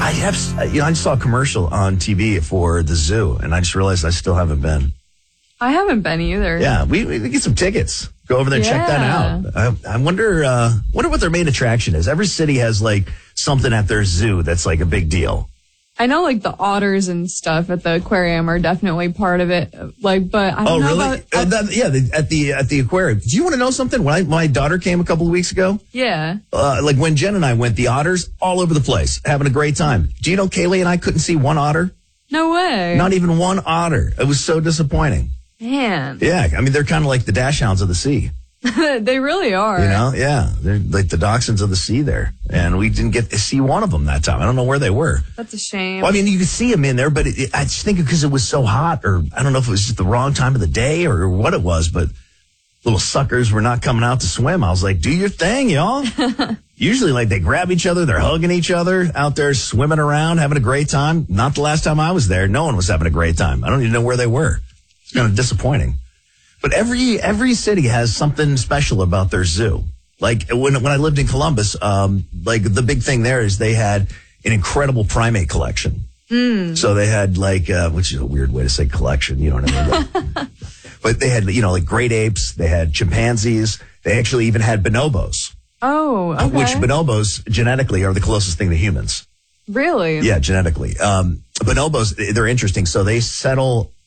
I have, I just saw a commercial on TV for the zoo, and I just realized I still haven't been. I haven't been either. Yeah, we get some tickets. Go over there and check that out. I wonder what their main attraction is. Every city has like something at their zoo that's like a big deal. I know like the otters and stuff at the aquarium are definitely part of it. Like, but I don't know really? At the aquarium. Do you want to know something? When my daughter came a couple of weeks ago. Yeah. Like when Jen and I went, the otters all over the place, having a great time. Do you know Kaylee and I couldn't see one otter? No way. Not even one otter. It was so disappointing. Man. Yeah, I mean they're kind of like the dachshunds of the sea. They really are. Yeah, they're like the dachshunds of the sea there, and we didn't get to see one of them that time. I don't know where they were. That's a shame. Well, I mean, you could see them in there, but I just think because it was so hot, or I don't know if it was just the wrong time of the day or what it was, but little suckers were not coming out to swim. I was like, do your thing, y'all. Usually, like, they grab each other, they're hugging each other, out there swimming around, having a great time. Not the last time I was there. No one was having a great time. I don't even know where they were. It's kind of disappointing. But every city has something special about their zoo. Like when I lived in Columbus, like the big thing there is they had an incredible primate collection. So they had like, which is a weird way to say collection, you know what I mean? But they had, like great apes, they had chimpanzees, they actually even had bonobos. Oh, okay. Which bonobos genetically are the closest thing to humans. Really? Yeah, genetically. Bonobos, they're interesting. So they settle